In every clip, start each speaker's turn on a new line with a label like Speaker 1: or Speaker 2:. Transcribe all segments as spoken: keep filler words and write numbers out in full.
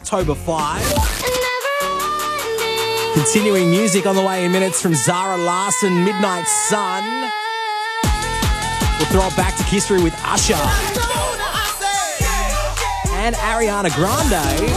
Speaker 1: October fifth. Continuing music on the way in minutes from Zara Larsson, Midnight Sun. We'll throw it back to history with Usher and Ariana Grande.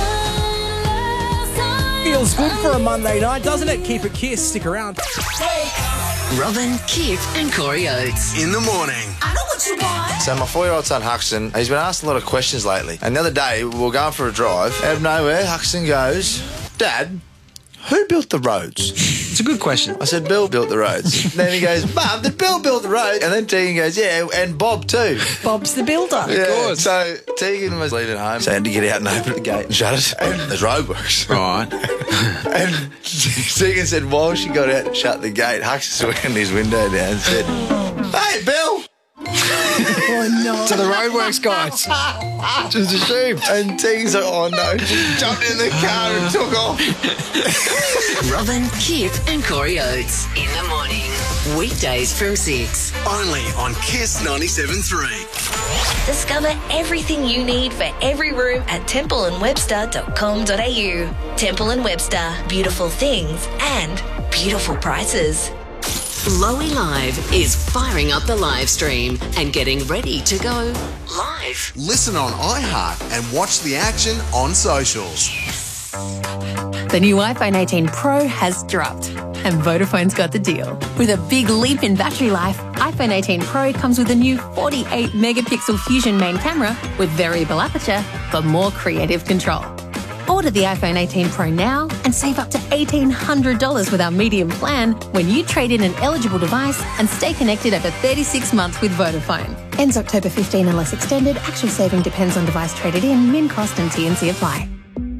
Speaker 1: Feels good for a Monday night, doesn't it? Keep it Kiss. Stick around.
Speaker 2: Robin, Kip and Corey Oates.
Speaker 3: In the morning.
Speaker 4: I know what you want.
Speaker 5: So my four-year-old son, Huxton, he's been asked a lot of questions lately. And the other day, we were going for a drive. Out of nowhere, Huxton goes, Dad, who built the roads?
Speaker 3: It's a good question.
Speaker 5: I said, Bill built the roads. Then he goes, Mum, did Bill build the roads? And then Tegan goes, yeah, and Bob too.
Speaker 6: Bob's the builder.
Speaker 5: Yeah.
Speaker 3: Of course.
Speaker 5: So Tegan was leaving home, so I had to get out and open the gate and shut it. And the roadworks.
Speaker 3: Right.
Speaker 5: And Tegan said, while she got out and shut the gate, Huxton went his window down and said, hey, Bill.
Speaker 6: Oh, no.
Speaker 3: To the roadworks guys. Just assumed.
Speaker 5: And Tegan's like, oh no, just jumped in the car and took off.
Speaker 2: Robin, Kip and Corey Oates. In the morning. Weekdays from six.
Speaker 3: Only on Kiss ninety-seven point three.
Speaker 4: Discover everything you need for every room at temple and webster dot com dot a u. Temple and Webster. Beautiful things and beautiful prices.
Speaker 2: Lowy Live is firing up the live stream and getting ready to go live.
Speaker 3: Listen on iHeart and watch the action on socials.
Speaker 7: The new iPhone eighteen Pro has dropped, and Vodafone's got the deal. With a big leap in battery life, iPhone eighteen Pro comes with a new forty-eight megapixel Fusion main camera with variable aperture for more creative control. Order the iPhone eighteen Pro now and save up to eighteen hundred dollars with our medium plan when you trade in an eligible device and stay connected over thirty-six months with Vodafone. Ends October fifteenth unless extended. Actual saving depends on device traded in. Min cost and T N C apply.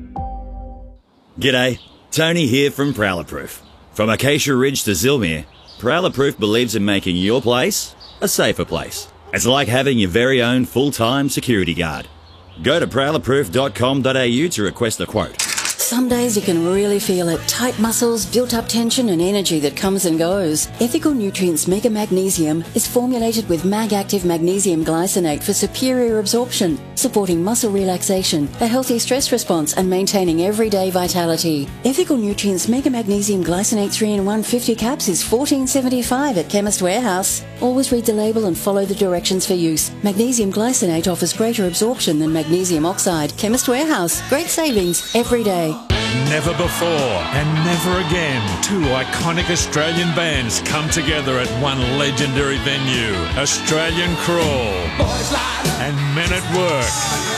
Speaker 8: G'day, Tony here from Prowler Proof. From Acacia Ridge to Zilmere, Prowler Proof believes in making your place a safer place. It's like having your very own full-time security guard. Go to prowler proof dot com dot a u to request a quote.
Speaker 9: Some days you can really feel it. Tight muscles, built-up tension and energy that comes and goes. Ethical Nutrients Mega Magnesium is formulated with Mag-Active Magnesium Glycinate for superior absorption, supporting muscle relaxation, a healthy stress response and maintaining everyday vitality. Ethical Nutrients Mega Magnesium Glycinate three in one fifty caps is fourteen seventy-five at Chemist Warehouse. Always read the label and follow the directions for use. Magnesium Glycinate offers greater absorption than magnesium oxide. Chemist Warehouse. Great savings every day.
Speaker 10: Never before and never again, two iconic Australian bands come together at one legendary venue. Australian Crawl and Men at Work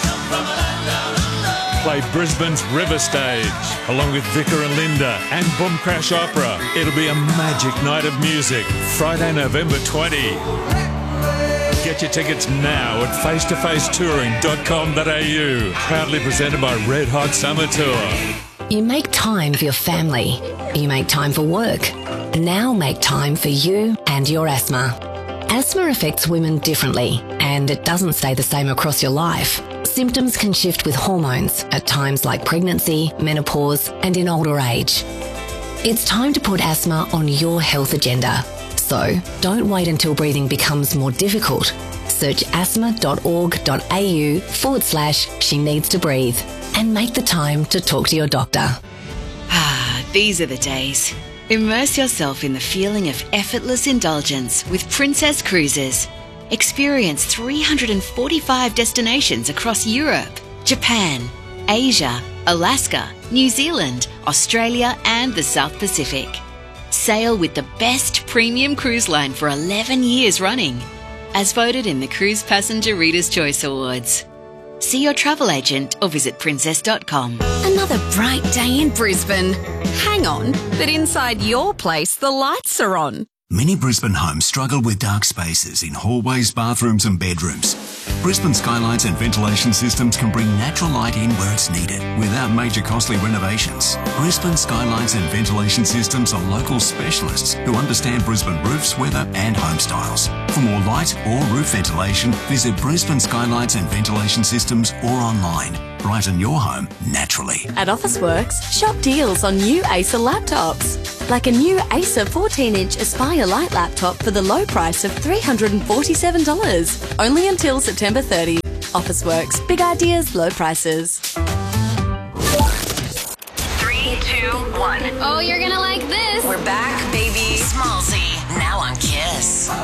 Speaker 10: play Brisbane's River Stage, along with Vicar and Linda and Boom Crash Opera. It'll be a magic night of music, Friday, November twentieth. Get your tickets now at face to face touring dot com dot a u. Proudly presented by Red Hot Summer Tour.
Speaker 2: You make time for your family. You make time for work. Now make time for you and your asthma. Asthma affects women differently, and it doesn't stay the same across your life. Symptoms can shift with hormones at times like pregnancy, menopause, and in older age. It's time to put asthma on your health agenda. So don't wait until breathing becomes more difficult. Search asthma dot org dot a u forward slash she needs to breathe and make the time to talk to your doctor.
Speaker 11: Ah, these are the days. Immerse yourself in the feeling of effortless indulgence with Princess Cruises. Experience three hundred forty-five destinations across Europe, Japan, Asia, Alaska, New Zealand, Australia and the South Pacific. Sail with the best premium cruise line for eleven years running, as voted in the Cruise Passenger Reader's Choice Awards. See your travel agent or visit princess dot com.
Speaker 12: Another bright day in Brisbane. Hang on, but inside your place the lights are on.
Speaker 13: Many Brisbane homes struggle with dark spaces in hallways, bathrooms and bedrooms. Brisbane Skylights and Ventilation Systems can bring natural light in where it's needed without major costly renovations. Brisbane Skylights and Ventilation Systems are local specialists who understand Brisbane roofs, weather and home styles. For more light or roof ventilation, visit Brisbane Skylights and Ventilation Systems or online. Brighten your home naturally.
Speaker 7: At Officeworks, shop deals on new Acer laptops. Like a new Acer fourteen inch Aspire Lite laptop for the low price of three hundred forty-seven dollars. Only until September thirtieth. Officeworks. Big ideas, low prices.
Speaker 14: Three, two, one.
Speaker 12: Oh, you're gonna like this.
Speaker 14: We're back